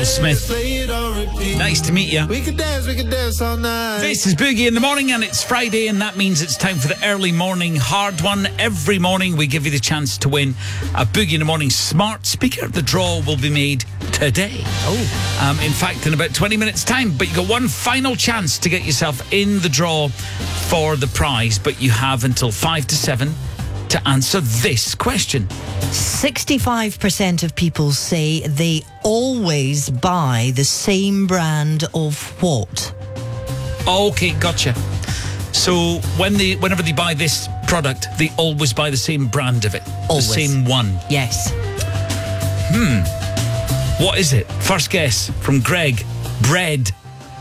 Smith. Nice to meet you. We could dance all night. This is Boogie in the Morning, and it's Friday, and that means it's time for the early morning hard one. Every morning we give you the chance to win a Boogie in the Morning smart speaker. The draw will be made today. In fact, in about 20 minutes' time. But you got one final chance to get yourself in the draw for the prize, but you have until 5 to 7 to answer this question. 65% of people say they always buy the same brand of what? Okay, gotcha. So whenever they buy this product, they always buy the same brand of it. Always. The same one. Yes. What is it? First guess from Greg. Bread.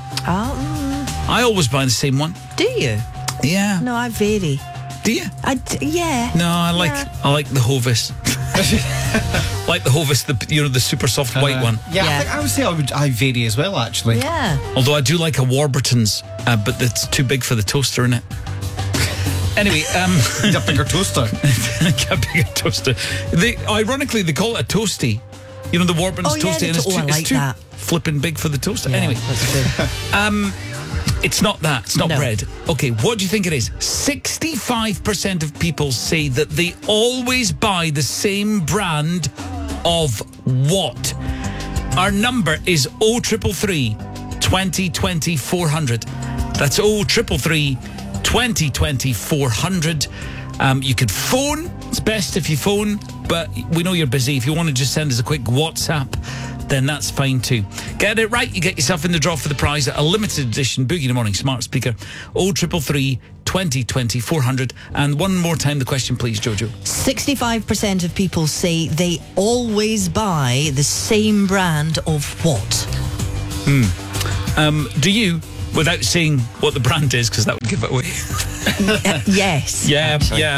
I always buy the same one. Do you? Yeah. No, I vary. Do you? Yeah. No, I like the Hovis. Like the Hovis, the super soft white one. Yeah, Yeah. I think I would say I vary as well, actually. Yeah. Although I do like a Warburton's, but it's too big for the toaster, innit? Anyway, Need a bigger toaster. a bigger toaster. Ironically, they call it a toasty. You know, the Warburton's Oh, yeah, toasty, and I like it's too that. flipping big for the toaster. Yeah, Anyway, that's good. it's not that. It's not No. bread. Okay, what do you think it is? 65% of people say that they always buy the same brand of what? Our number is 0333 2020 400. That's 0333 2020 400. You could phone. It's best if you phone, but we know you're busy. If you want to just send us a quick WhatsApp, then that's fine too. Get it right, you get yourself in the draw for the prize at a limited edition Boogie in the Morning smart speaker. 0333 2020 400. And one more time the question, please, Jojo. 65% of people say they always buy the same brand of what? Do you, without saying what the brand is, because that would give it away? Yes. Yeah.